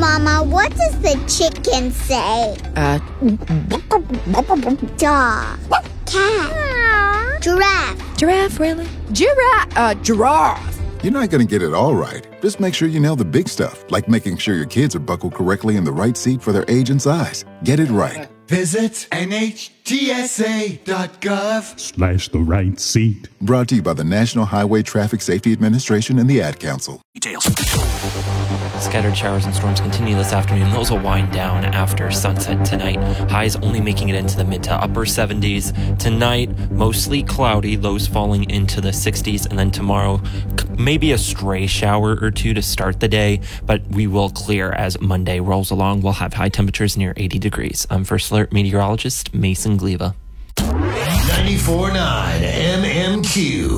Mama, what does the chicken say? Dog. Cat. Giraffe. Giraffe, really? Giraffe. You're not going to get it all right. Just make sure you nail the big stuff, like making sure your kids are buckled correctly in the right seat for their age and size. Get it right. Visit NHTSA.gov/ the right seat. Brought to you by the National Highway Traffic Safety Administration and the Ad Council. Details. Scattered showers and storms continue this afternoon. Those will wind down after sunset tonight. Highs only making it into the mid to upper 70s. Tonight, mostly cloudy, lows falling into the 60s. And then tomorrow, maybe a stray shower or two to start the day. But we will clear as Monday rolls along. We'll have high temperatures near 80 degrees. I'm First Alert meteorologist Mason Gliva. 94.9 MMQ.